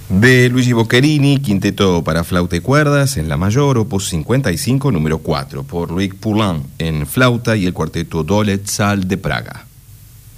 De Luigi Boccherini, quinteto para flauta y cuerdas en la mayor, opus 55, número 4, por Loïc Poulain en flauta y el cuarteto Dole Tzal de Praga.